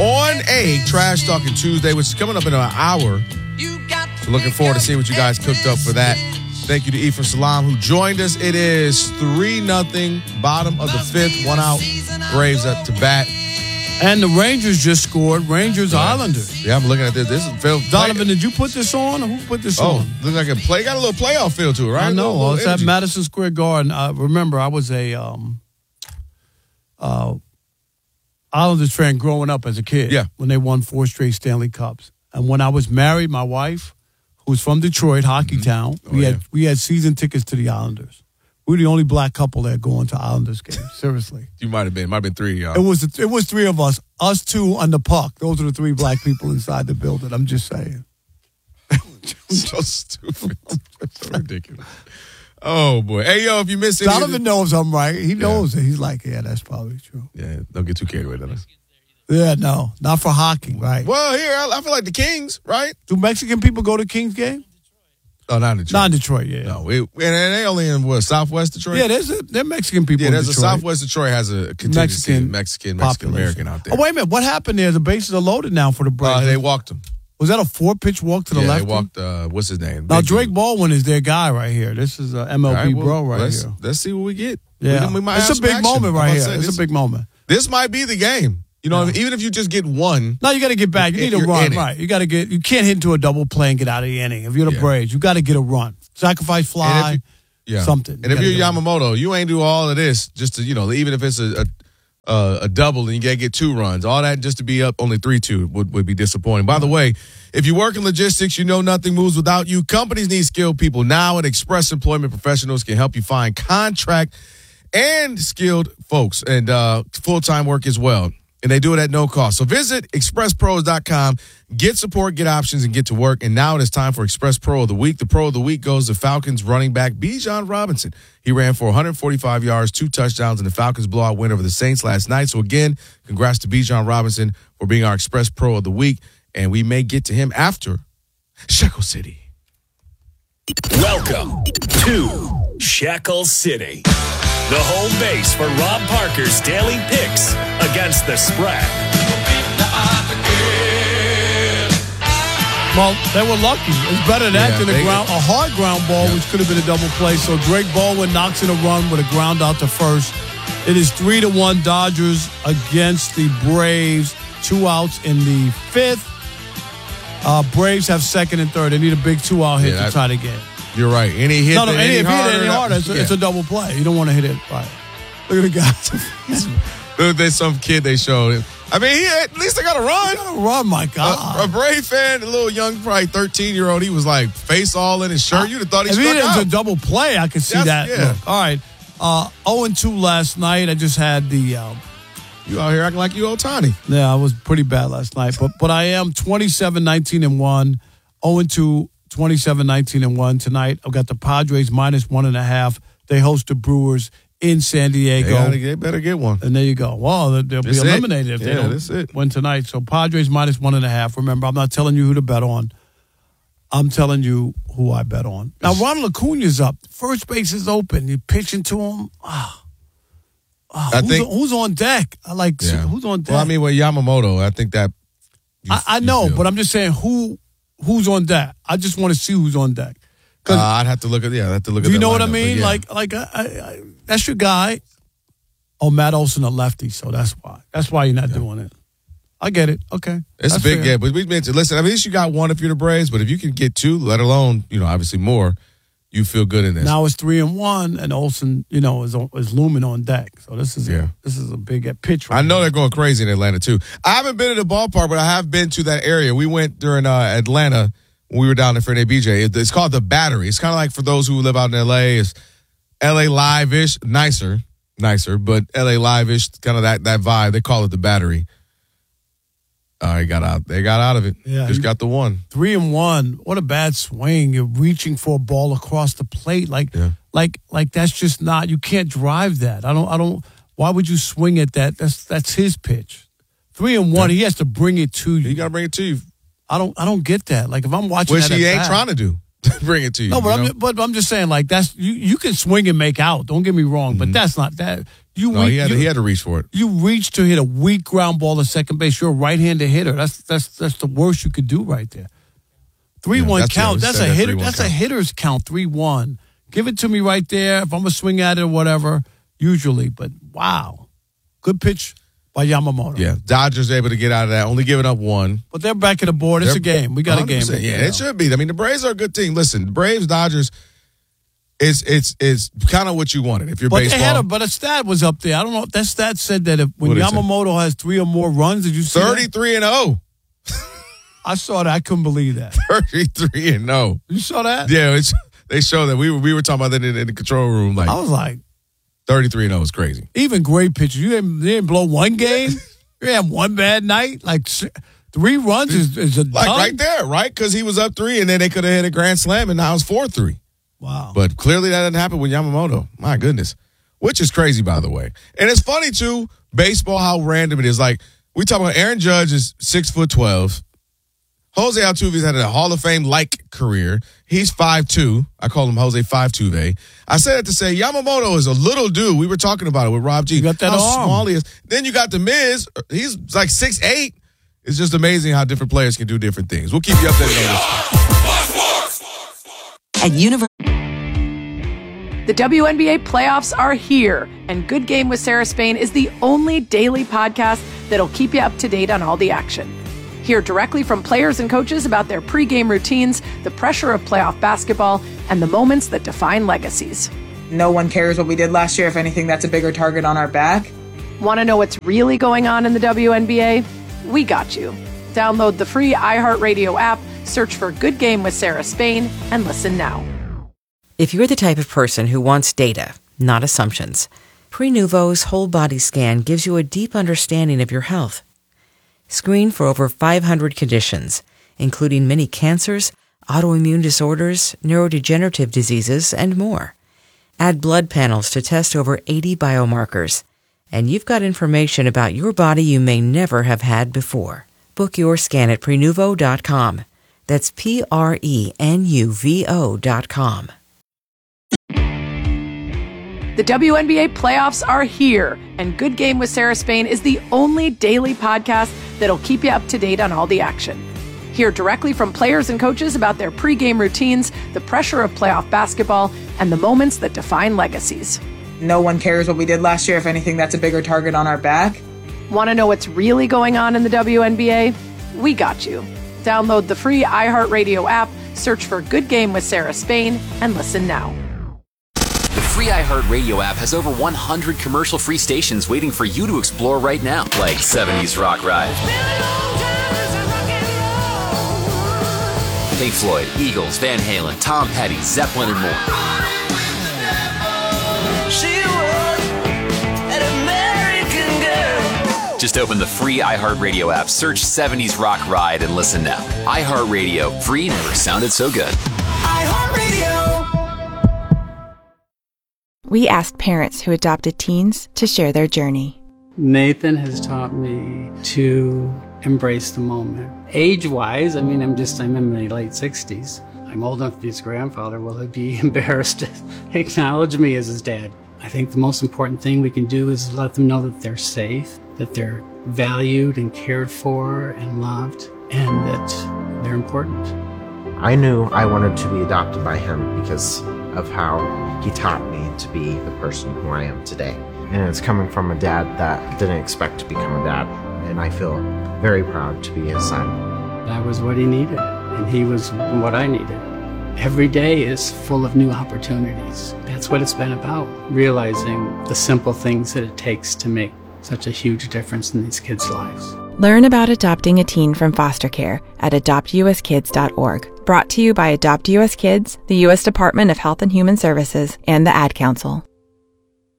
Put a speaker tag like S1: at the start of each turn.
S1: on a Trash Talking Tuesday, which is coming up in an hour. So looking forward to seeing what you guys cooked up for that. Thank you to Ephraim Salam, who joined us. It is 3-0, bottom of the fifth, 1 out. Braves up to bat.
S2: And the Rangers just scored. Rangers Islanders.
S1: Yeah, I'm looking at this. This is Phil.
S2: Donovan, did you put this on? Or who put this on?
S1: Look like got a little playoff feel to it, right?
S2: I know. Well, it's at Madison Square Garden. Remember, I was a Islanders fan growing up as a kid.
S1: Yeah.
S2: When they won 4 straight Stanley Cups. And when I was married, my wife, who was from Detroit, hockey town, we had season tickets to the Islanders. We were the only black couple that going to Islanders games. Seriously.
S1: You might have been. Might have been 3 of y'all.
S2: It was 3 of us. Us 2 on the puck. Those are the 3 black people inside the building. I'm just saying.
S1: So stupid. So ridiculous. Oh, boy. Hey, yo, if you missed it.
S2: Donovan knows I'm right. He knows it. He's like, yeah, that's probably true.
S1: Yeah, don't get too carried away, Dennis.
S2: Yeah, no. Not for hockey, right?
S1: Well, here, I feel like the Kings, right?
S2: Do Mexican people go to Kings game?
S1: Oh, not in Detroit.
S2: Not in Detroit, yeah.
S1: No, and they only in, what, Southwest Detroit?
S2: Yeah, they're Mexican people in Detroit.
S1: Southwest Detroit has a contingency Mexican-American out there.
S2: Oh, wait a minute. What happened there? The bases are loaded now for the Braves.
S1: They walked him.
S2: Was that a 4-pitch walk to the left?
S1: Yeah, they walked, what's his name?
S2: Now, Drake Baldwin is their guy right here. This is MLB bro right here.
S1: Let's see what we get.
S2: Yeah.
S1: We might
S2: it's a big moment right here. It's a big moment.
S1: This might be the game. You know, even if you just get one.
S2: No, you got to get back. You need a run, right? You can't hit into a double play and get out of the inning. If you're the Braves, you got to get a run. Sacrifice fly, something.
S1: And if you're Yamamoto, you ain't do all of this just to, even if it's a double and you got to get 2 runs, all that just to be up only 3-2 would be disappointing. By the way, if you work in logistics, you know nothing moves without you. Companies need skilled people now, and Express Employment Professionals can help you find contract and skilled folks and full-time work as well. And they do it at no cost. So visit expresspros.com, get support, get options, and get to work. And now it is time for Express Pro of the Week. The Pro of the Week goes to Falcons running back Bijan Robinson. He ran for 145 yards, 2 touchdowns, and the Falcons blowout win over the Saints last night. So again, congrats to Bijan Robinson for being our Express Pro of the Week. And we may get to him after Shackle City.
S3: Welcome to Shackle City, the home base for Rob Parker's daily picks against the spread.
S2: Well, they were lucky. It's better that than a hard ground ball, which could have been a double play. So Drake Baldwin knocks in a run with a ground out to first. It is 3-1 Dodgers against the Braves. 2 outs in the 5th. Braves have 2nd and 3rd. They need a big 2-out hit to tie the game.
S1: You're right. Any hit any harder,
S2: it's a double play. You don't want to hit it right. Look at the guys.
S1: There's some kid they showed. I mean, at least they got to run.
S2: They got to run, my God.
S1: A Brave fan, a little young, probably 13-year-old, he was like face all in his shirt. You'd have thought he struck out. If he did a double play, I could see that. Yeah. Look, all right. 0-2 last night. I just had the... you out here acting like you Ohtani.
S2: Yeah, I was pretty bad last night. But I am 27-19-1. 0-2, 27-19-1 tonight. I've got the Padres -1.5. They host the Brewers in San Diego.
S1: They better get one.
S2: And there you go. Well, they'll be eliminated if they don't win tonight. So Padres -1.5. Remember, I'm not telling you who to bet on. I'm telling you who I bet on. Now, Ronald Acuna's up. First base is open. You're pitching to him. Who's on deck? Who's on deck?
S1: Well, I mean, with Yamamoto, I think that.
S2: I know, but I'm just saying who's on deck. I just want to see who's on deck.
S1: I'd have to look at. I'd have to look at.
S2: Do you know what I mean? That's your guy. Oh, Matt Olson, a lefty, so that's why. That's why you're not doing it. I get it. Okay,
S1: it's a big gap. But we mentioned. Listen, at least you got 1 if you're the Braves, but if you can get 2, let alone obviously more, you feel good in this.
S2: Now it's 3-1, and Olson, is looming on deck. So this is a big pitch.
S1: I know they're going crazy in Atlanta too. I haven't been to the ballpark, but I have been to that area. We went during Atlanta when we were down there for an ABJ. It's called the Battery. It's kind of like for those who live out in LA. It's LA Live-ish, nicer, but LA Live-ish, kind of that vibe. They call it the Battery. They got out of it. Yeah, just got the 1.
S2: 3-1. What a bad swing. You're reaching for a ball across the plate. Like that's just not, you can't drive that. I don't, why would you swing at that? That's his pitch. 3-1, he has to bring it to you.
S1: You got to bring it to you.
S2: I don't get that. Like if I'm watching
S1: which he ain't trying to do. Bring it to you.
S2: No, but I'm just saying, like, that's you can swing and make out. Don't get me wrong, but that's not that.
S1: He had to reach for it.
S2: You reach to hit a weak ground ball to second base. You're a right-handed hitter. That's the worst you could do right there. 3-1 count. That's a hitter. That's a hitter's count. 3-1. Give it to me right there. If I'm gonna swing at it or whatever, usually. But wow, good pitch by Yamamoto.
S1: Yeah, Dodgers able to get out of that, only giving up one.
S2: But they're back at the board. It's a game. We got a game.
S1: Yeah, it should be. I mean, the Braves are a good team. Listen, the Braves, Dodgers, it's kind of what you wanted. If you're baseball.
S2: But a stat was up there. I don't know if that stat said that when Yamamoto has 3 or more runs, did you see
S1: 33-0.
S2: I saw that. I couldn't believe that.
S1: 33-0.
S2: You saw that?
S1: Yeah, they show that. We were talking about that in the control room.
S2: I was like,
S1: 33-0 is crazy.
S2: Even great pitchers. You didn't blow one game. You had one bad night. Like 3 runs is a
S1: like right there, right? Because he was up 3, and then they could have hit a grand slam, and now it's 4-3.
S2: Wow.
S1: But clearly that didn't happen with Yamamoto. My goodness. Which is crazy, by the way. And it's funny, too, baseball, how random it is. Like, we talk about Aaron Judge is 6'12". Jose Altuve's had a Hall of Fame-like career. He's 5'2". I call him Jose 5'2". I said it to say Yamamoto is a little dude. We were talking about it with Rob G.
S2: You got that
S1: how
S2: arm.
S1: Small he is. Then you got The Miz. He's like 6'8". It's just amazing how different players can do different things. We'll keep you updated on this.
S4: The WNBA playoffs are here, and Good Game with Sarah Spain is the only daily podcast that'll keep you up to date on all the action. Hear directly from players and coaches about their pregame routines, the pressure of playoff basketball, and the moments that define legacies.
S5: No one cares what we did last year. If anything, that's a bigger target on our back.
S4: Want to know what's really going on in the WNBA? We got you. Download the free iHeartRadio app, search for Good Game with Sarah Spain, and listen now.
S6: If you're the type of person who wants data, not assumptions, Prenuvo's whole body scan gives you a deep understanding of your health. Screen for over 500 conditions, including many cancers, autoimmune disorders, neurodegenerative diseases, and more. Add blood panels to test over 80 biomarkers. And you've got information about your body you may never have had before. Book your scan at Prenuvo.com. That's Prenuvo.com.
S4: The WNBA playoffs are here, and Good Game with Sarah Spain is the only daily podcast that'll keep you up to date on all the action. Hear directly from players and coaches about their pregame routines, the pressure of playoff basketball, and the moments that define legacies.
S5: No one cares what we did last year. If anything, that's a bigger target on our back.
S4: Want to know what's really going on in the WNBA? We got you. Download the free iHeartRadio app, search for Good Game with Sarah Spain, and listen now.
S7: The free iHeartRadio app has over 100 commercial-free stations waiting for you to explore right now, like 70s Rock Ride, Pink Floyd, Eagles, Van Halen, Tom Petty, Zeppelin, and more. Just open the free iHeartRadio app, search 70s Rock Ride, and listen now. iHeartRadio, free never sounded so good.
S8: iHeartRadio. We asked parents who adopted teens to share their journey.
S9: Nathan has taught me to embrace the moment. Age-wise, I'm in my late 60s. I'm old enough to be his grandfather. Will he be embarrassed to acknowledge me as his dad? I think the most important thing we can do is let them know that they're safe, that they're valued and cared for and loved, and that they're important.
S10: I knew I wanted to be adopted by him because of how he taught me to be the person who I am today. And it's coming from a dad that didn't expect to become a dad, and I feel very proud to be his son.
S9: That was what he needed, and he was what I needed. Every day is full of new opportunities. That's what it's been about, realizing the simple things that it takes to make such a huge difference in these kids' lives.
S8: Learn about adopting a teen from foster care at adoptuskids.org. Brought to you by Adopt US Kids, the U.S. Department of Health and Human Services, and the Ad Council.